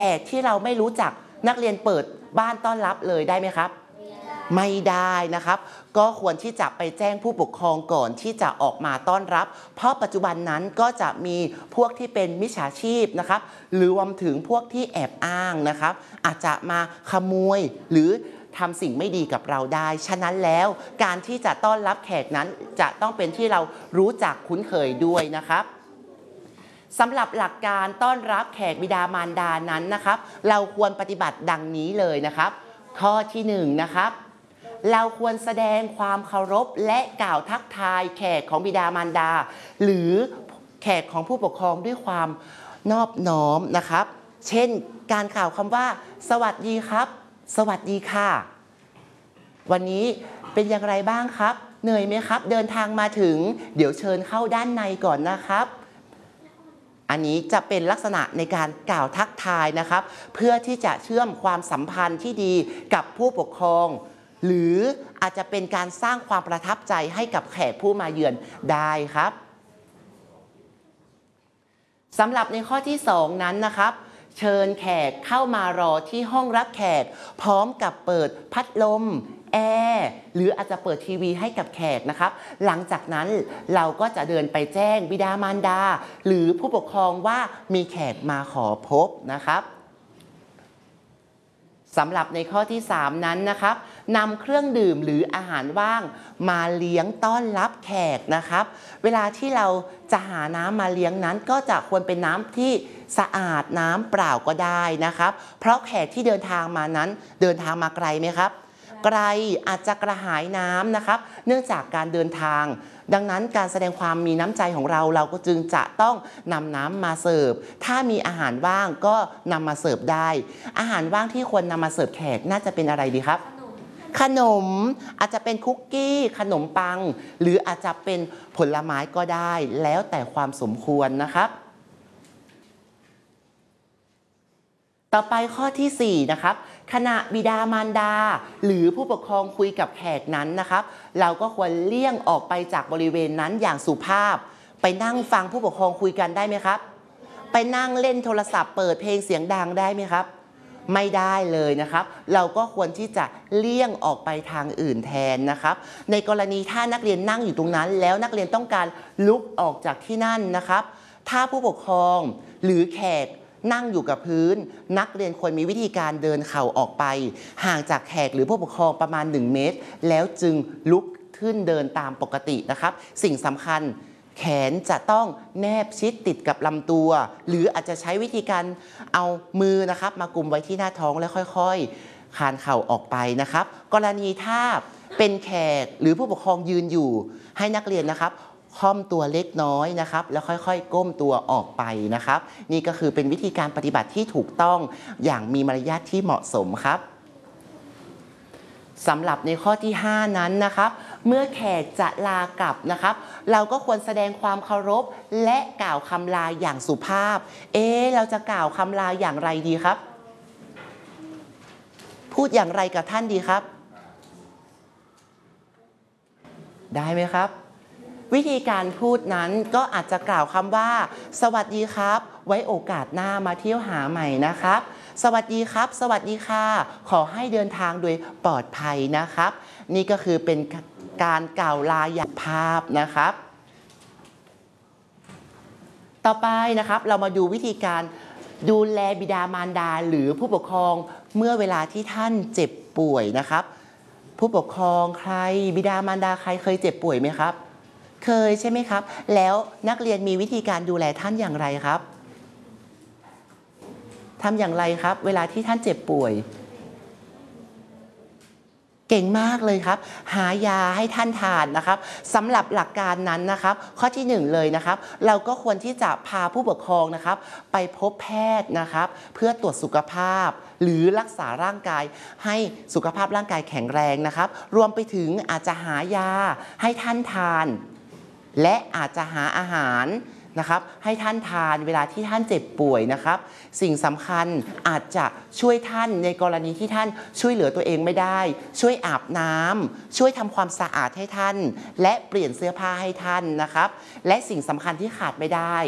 แขกที่เราไม่รู้จักนักเรียนเปิดบ้านต้อนรับเลยได้ไหมครับไม่ได้นะครับก็ควรที่จะไปแจ้งผู้ปกครองก่อนที่จะออกมาต้อนรับเพราะปัจจุบันนั้นก็จะมีพวกที่เป็นมิจฉาชีพนะครับหรือรวมถึงพวกที่แอบอ้างนะครับอาจจะมาขโมยหรือทำสิ่งไม่ดีกับเราได้ฉะนั้นแล้วการที่จะต้อนรับแขกนั้นจะต้องเป็นที่เรารู้จักคุ้นเคยด้วยนะครับสำหรับหลักการต้อนรับแขกบิดามารดานั้นนะครับเราควรปฏิบัติดังนี้เลยนะครับข้อที่1นะครับเราควรแสดงความเคารพและกล่าวทักทายแขกของบิดามารดาหรือแขกของผู้ปกครองด้วยความนอบน้อมนะครับเช่นการกล่าวคำว่าสวัสดีครับสวัสดีค่ะวันนี้เป็นอย่างไรบ้างครับเหนื่อยไหมครับเดินทางมาถึงเดี๋ยวเชิญเข้าด้านในก่อนนะครับอันนี้จะเป็นลักษณะในการกล่าวทักทายนะครับเพื่อที่จะเชื่อมความสัมพันธ์ที่ดีกับผู้ปกครองหรืออาจจะเป็นการสร้างความประทับใจให้กับแขกผู้มาเยือนได้ครับสำหรับในข้อที่2นั้นนะครับเชิญแขกเข้ามารอที่ห้องรับแขกพร้อมกับเปิดพัดลมแอร์หรืออาจจะเปิดทีวีให้กับแขกนะครับหลังจากนั้นเราก็จะเดินไปแจ้งบิดามารดาหรือผู้ปกครองว่ามีแขกมาขอพบนะครับสำหรับในข้อที่3นั้นนะครับนำเครื่องดื่มหรืออาหารว่างมาเลี้ยงต้อนรับแขกนะครับเวลาที่เราจะหาน้ำมาเลี้ยงนั้นก็จะควรเป็นน้ำที่สะอาดน้ำเปล่าก็ได้นะครับเพราะแขกที่เดินทางมานั้นเดินทางมาไกลไหมครับไกลอาจจะกระหายน้ำนะครับเนื่องจากการเดินทางดังนั้นการแสดงความมีน้ำใจของเราก็จึงจะต้องนำน้ำมาเสิร์ฟถ้ามีอาหารว่างก็นำมาเสิร์ฟได้อาหารว่างที่ควรนำมาเสิร์ฟแขกน่าจะเป็นอะไรดีครับขนมอาจจะเป็นคุกกี้ขนมปังหรืออาจจะเป็นผลไม้ก็ได้แล้วแต่ความสมควรนะครับต่อไปข้อที่4นะครับขณะบิดามารดาหรือผู้ปกครองคุยกับแขกนั้นนะครับเราก็ควรเลี่ยงออกไปจากบริเวณนั้นอย่างสุภาพไปนั่งฟังผู้ปกครองคุยกันได้ไหมครับไปนั่งเล่นโทรศัพท์เปิดเพลงเสียงดังได้ไหมครับไม่ได้เลยนะครับเราก็ควรที่จะเลี่ยงออกไปทางอื่นแทนนะครับในกรณีถ้านักเรียนนั่งอยู่ตรงนั้นแล้วนักเรียนต้องการลุกออกจากที่นั่นนะครับถ้าผู้ปกครองหรือแขกนั่งอยู่กับพื้นนักเรียนควรมีวิธีการเดินเข่าออกไปห่างจากแขกหรือผู้ปกครองประมาณ1 เมตรแล้วจึงลุกขึ้นเดินตามปกตินะครับสิ่งสำคัญแขนจะต้องแนบชิดติดกับลำตัวหรืออาจจะใช้วิธีการเอามือนะครับมากุมไว้ที่หน้าท้องแล้วค่อยๆคลานเข่าออกไปนะครับกรณีถ้าเป็นแขกหรือผู้ปกครองยืนอยู่ให้นักเรียนนะครับค่อมตัวเล็กน้อยนะครับแล้วค่อยๆก้มตัวออกไปนะครับนี่ก็คือเป็นวิธีการปฏิบัติที่ถูกต้องอย่างมีมารยาทที่เหมาะสมครับสำหรับในข้อที่5นั้นนะครับเมื่อแขกจะลากลับนะครับเราก็ควรแสดงความเคารพและกล่าวคำลาอย่างสุภาพเราจะกล่าวคำลาอย่างไรดีครับพูดอย่างไรกับท่านดีครับได้ไหมครับวิธีการพูดนั้นก็อาจจะกล่าวคำว่าสวัสดีครับไว้โอกาสหน้ามาเที่ยวหาใหม่นะครับสวัสดีครับสวัสดีค่ะขอให้เดินทางโดยปลอดภัยนะครับนี่ก็คือเป็นการกล่าวลาอย่างภาพนะครับต่อไปนะครับเรามาดูวิธีการดูแลบิดามารดาหรือผู้ปกครองเมื่อเวลาที่ท่านเจ็บป่วยนะครับผู้ปกครองใครบิดามารดาใครเคยเจ็บป่วยไหมครับเคยใช่ไหมครับแล้วนักเรียนมีวิธีการดูแลท่านอย่างไรครับทำอย่างไรครับเวลาที่ท่านเจ็บป่วยเก่งมากเลยครับหายาให้ท่านทานนะครับสำหรับหลักการนั้นนะครับข้อที่1เลยนะครับเราก็ควรที่จะพาผู้ปกครองนะครับไปพบแพทย์นะครับเพื่อตรวจสุขภาพหรือรักษาร่างกายให้สุขภาพร่างกายแข็งแรงนะครับรวมไปถึงอาจจะหายาให้ท่านทานและอาจจะหาอาหารนะครับให้ท่านทานเวลาที่ท่านเจ็บป่วยนะครับสิ่งสำคัญอาจจะช่วยท่านในกรณีที่ท่านช่วยเหลือตัวเองไม่ได้ช่วยอาบน้ำช่วยทำความสะอาดให้ท่านและเปลี่ยนเสื้อผ้าให้ท่านนะครับและสิ่งสำคัญที่ขาดไม่ได้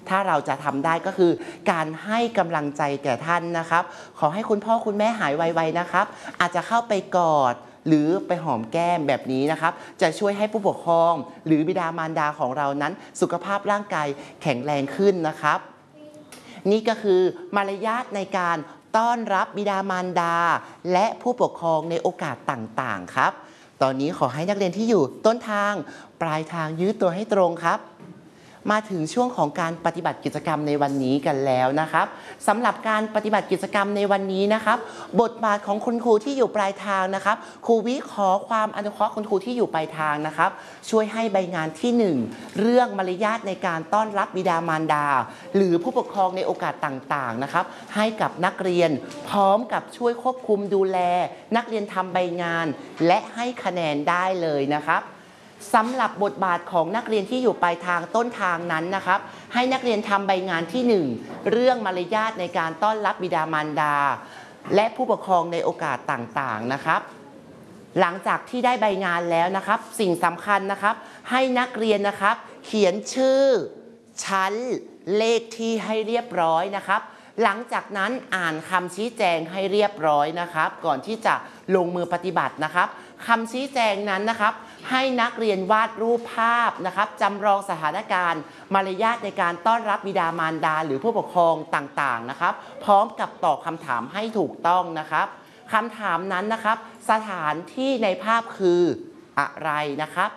ถ้าเราจะทำได้ก็คือการให้กำลังใจแก่ท่านนะครับขอให้คุณพ่อคุณแม่หายไวๆนะครับอาจจะเข้าไปกอดหรือไปหอมแก้มแบบนี้นะครับจะช่วยให้ผู้ปกครองหรือบิดามารดาของเรานั้นสุขภาพร่างกายแข็งแรงขึ้นนะครับนี่ก็คือมารยาทในการต้อนรับบิดามารดาและผู้ปกครองในโอกาสต่างๆครับตอนนี้ขอให้นักเรียนที่อยู่ต้นทางปลายทางยืดตัวให้ตรงครับมาถึงช่วงของการปฏิบัติกิจกรรมในวันนี้กันแล้วนะครับสำหรับการปฏิบัติกิจกรรมในวันนี้นะครับบทบาทของคุณครูที่อยู่ปลายทางนะครับครูวิขอความอนุเคราะห์คุณครูที่อยู่ปลายทางนะครับช่วยให้ใบงานที่ 1 เรื่องมารยาทในการต้อนรับบิดามารดาหรือผู้ปกครองในโอกาสต่างๆนะครับให้กับนักเรียนพร้อมกับช่วยควบคุมดูแลนักเรียนทำใบงานและให้คะแนนได้เลยนะครับสำหรับบทบาทของนักเรียนที่อยู่ปลายทางต้นทางนั้นนะครับให้นักเรียนทำใบงานที่ 1 เรื่องมารยาทในการต้อนรับบิดามารดาและผู้ปกครองในโอกาสต่างๆนะครับหลังจากที่ได้ใบงานแล้วนะครับสิ่งสำคัญนะครับให้นักเรียนนะครับเขียนชื่อชั้นเลขที่ให้เรียบร้อยนะครับหลังจากนั้นอ่านคำชี้แจงให้เรียบร้อยนะครับก่อนที่จะลงมือปฏิบัตินะครับคำชี้แจงนั้นนะครับให้นักเรียนวาดรูปภาพนะครับจำลองสถานการณ์มารยาทในการต้อนรับบิดามารดาหรือผู้ปกครองต่างๆนะครับพร้อมกับตอบคำถามให้ถูกต้องนะครับคำถามนั้นนะครับสถานที่ในภาพคืออะไรนะครับ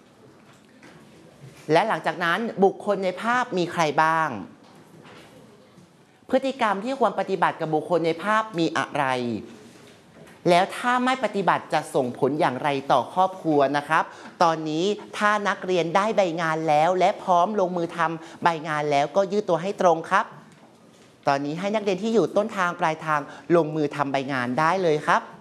และหลังจากนั้นบุคคลในภาพมีใครบ้างพฤติกรรมที่ควรปฏิบัติกับบุคคลในภาพมีอะไรแล้วถ้าไม่ปฏิบัติจะส่งผลอย่างไรต่อครอบครัวนะครับตอนนี้ถ้านักเรียนได้ใบงานแล้วและพร้อมลงมือทำใบงานแล้วก็ยืดตัวให้ตรงครับตอนนี้ให้นักเรียนที่อยู่ต้นทางปลายทางลงมือทำใบงานได้เลยครับ